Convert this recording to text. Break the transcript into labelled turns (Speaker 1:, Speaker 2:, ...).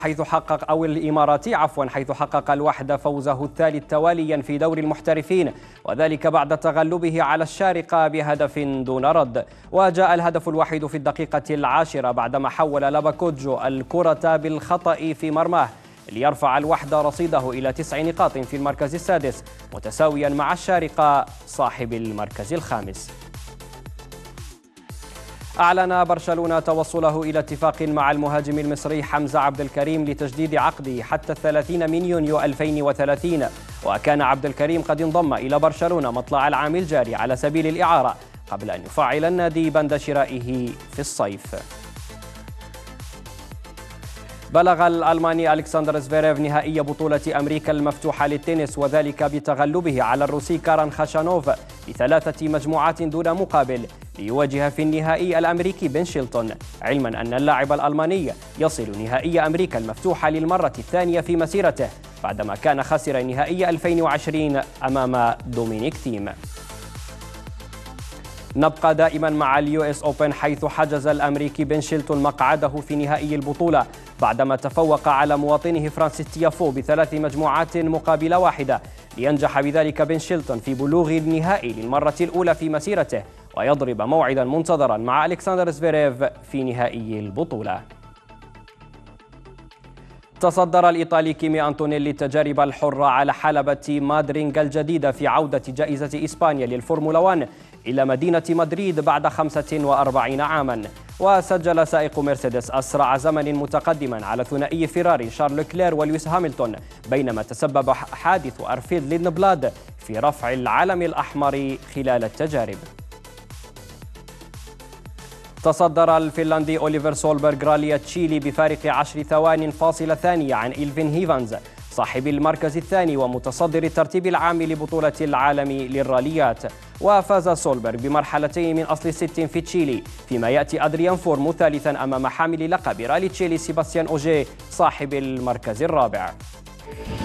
Speaker 1: حيث حقق الوحدة فوزه الثالث تواليا في دوري المحترفين، وذلك بعد تغلبه على الشارقة بهدف دون رد. وجاء الهدف الوحيد في الدقيقة 10 بعدما حول لاباكوجو الكرة بالخطأ في مرماه ليرفع الوحدة رصيده إلى 9 نقاط في المركز السادس، متساويا مع الشارقة صاحب المركز الخامس. أعلن برشلونة توصله إلى اتفاق مع المهاجم المصري حمزة عبد الكريم لتجديد عقده حتى 30 من يونيو 2030. وكان عبد الكريم قد انضم إلى برشلونة مطلع العام الجاري على سبيل الإعارة قبل أن يفعل النادي بند شرائه في الصيف. بلغ الألماني ألكسندر زفيريف نهائي بطولة أمريكا المفتوحة للتنس، وذلك بتغلبه على الروسي كاران خاشانوف ب3 مجموعات دون مقابل ليواجه في النهائي الأمريكي بن شيلتون، علما أن اللاعب الألماني يصل نهائي أمريكا المفتوحة للمرة الثانية في مسيرته بعدما كان خسر نهائي 2020 أمام دومينيك ثيم. نبقى دائما مع اليو اس اوبن، حيث حجز الامريكي بن شيلتون مقعده في نهائي البطوله بعدما تفوق على مواطنه فرانسيس تيافو ب3 مجموعات مقابل 1 لينجح بذلك بن شيلتون في بلوغ النهائي للمره الاولى في مسيرته ويضرب موعدا منتظرا مع ألكسندر زفيريف في نهائي البطوله. تصدر الإيطالي كيمي أنطونيلي التجارب الحرة على حلبة مادرينغ الجديدة في عودة جائزة إسبانيا للفورمولا 1 إلى مدينة مدريد بعد 45 عاما. وسجل سائق مرسيدس أسرع زمن متقدما على ثنائي فيراري شارل لوكلير ولويس هاملتون، بينما تسبب حادث أرفيد ليندبلاد في رفع العلم الأحمر خلال التجارب. تصدر الفنلندي أوليفر سولبرغ رالي تشيلي بفارق 10 ثوان فاصلة ثانية عن إلفين هيفانز صاحب المركز الثاني ومتصدر الترتيب العام لبطولة العالم للراليات. وفاز سولبرغ بمرحلتين من أصل 6 في تشيلي، فيما يأتي أدريان فورمو ثالثا أمام حامل لقب رالي تشيلي سيباستيان أوجي صاحب المركز الرابع.